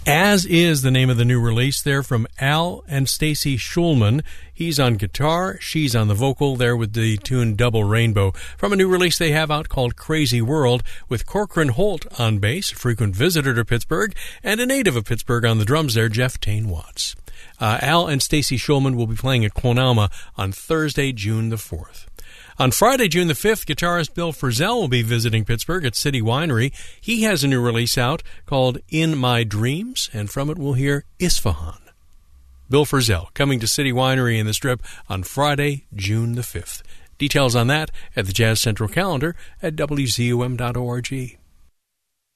As is the name of the new release there from Al and Stacy Schulman. He's on guitar, she's on the vocal there with the tune Double Rainbow. From a new release they have out called Crazy World with Corcoran Holt on bass, a frequent visitor to Pittsburgh, and a native of Pittsburgh on the drums there, Jeff Tane Watts. Al and Stacy Schulman will be playing at Quonama on Thursday, June the 4th. On Friday, June the 5th, guitarist Bill Frisell will be visiting Pittsburgh at City Winery. He has a new release out called In My Dreams, and from it we'll hear Isfahan. Bill Frisell coming to City Winery in the Strip on Friday, June the 5th. Details on that at the Jazz Central calendar at WZUM.org.